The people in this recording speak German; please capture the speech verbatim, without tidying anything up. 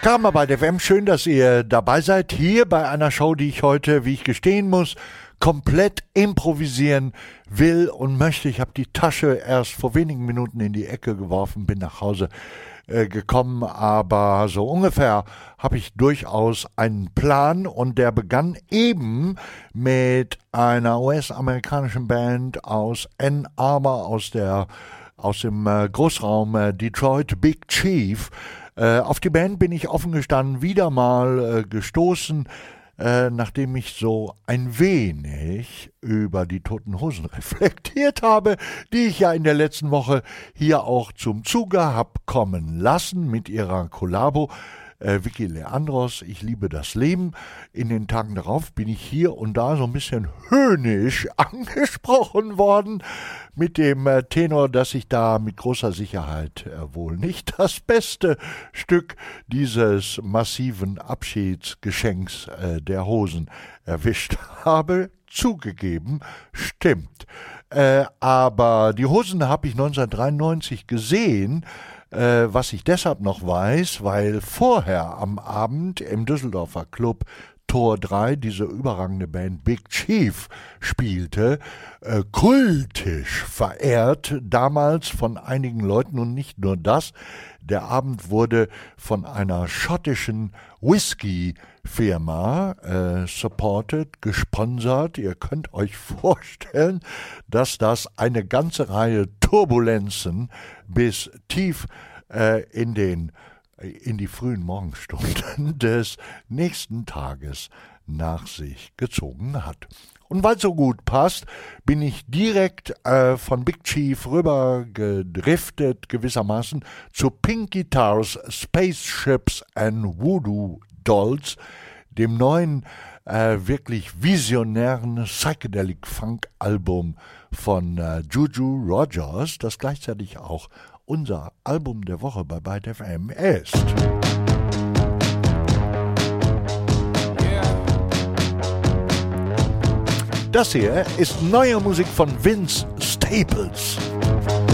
Karma bei der F M, schön, dass ihr dabei seid. Hier bei einer Show, die ich heute, wie ich gestehen muss, komplett improvisieren will und möchte. Ich habe die Tasche erst vor wenigen Minuten in die Ecke geworfen, bin nach Hause äh, gekommen, aber so ungefähr habe ich durchaus einen Plan und der begann eben mit einer U S-amerikanischen Band aus Ann Arbor, aus der aus dem äh, Großraum äh, Detroit, Big Chief. Äh, auf die Band bin ich offen gestanden wieder mal äh, gestoßen, äh, nachdem ich so ein wenig über die Toten Hosen reflektiert habe, die ich ja in der letzten Woche hier auch zum Zuge hab kommen lassen mit ihrer Kollabo. Äh, Vicky Leandros, ich liebe das Leben. In den Tagen darauf bin ich hier und da so ein bisschen höhnisch angesprochen worden mit dem äh, Tenor, dass ich da mit großer Sicherheit äh, wohl nicht das beste Stück dieses massiven Abschiedsgeschenks äh, der Hosen erwischt habe. Zugegeben, stimmt. Äh, aber die Hosen habe ich neunzehnhundertdreiundneunzig gesehen, äh, was ich deshalb noch weiß, weil vorher am Abend im Düsseldorfer Club Tor drei diese überragende Band Big Chief spielte, äh, kultisch verehrt, damals von einigen Leuten und nicht nur das. Der Abend wurde von einer schottischen Whisky-Firma äh, supported, gesponsert. Ihr könnt euch vorstellen, dass das eine ganze Reihe Turbulenzen bis tief äh, in den in die frühen Morgenstunden des nächsten Tages nach sich gezogen hat. Und weil es so gut passt, bin ich direkt äh, von Big Chief rüber gedriftet gewissermaßen zu Pink Guitars, Spaceships and Voodoo Dolls, dem neuen, äh, wirklich visionären Psychedelic Funk Album von äh, Juju Rogers, das gleichzeitig auch unser Album der Woche bei Byte F M ist. Das hier ist neue Musik von Vince Staples.